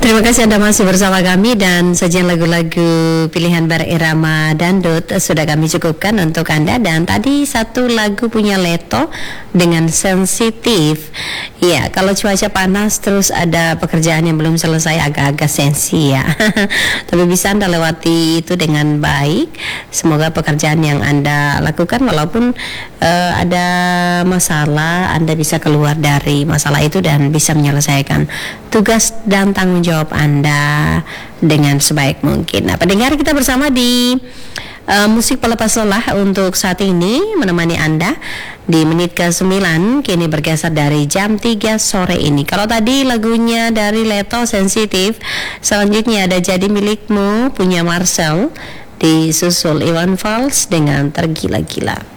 Terima kasih Anda masih bersama kami dan sajian lagu-lagu pilihan berirama dangdut sudah kami cukupkan untuk Anda. Dan tadi satu lagu punya Leto dengan Sensitif. Ya, kalau cuaca panas terus ada pekerjaan yang belum selesai agak-agak sensi ya. Tapi bisa Anda lewati itu dengan baik. Semoga pekerjaan yang Anda lakukan walaupun ada masalah, Anda bisa keluar dari masalah itu dan bisa menyelesaikan tugas dan tanggung jawab Anda dengan sebaik mungkin. Nah, pendengar, kita bersama di musik pelepas lelah untuk saat ini menemani Anda di menit ke-9, kini bergeser dari jam 3 sore ini. Kalau tadi lagunya dari Leto Sensitif, selanjutnya ada Jadi Milikmu punya Marcel, disusul Iwan Fals dengan Tergila-gila.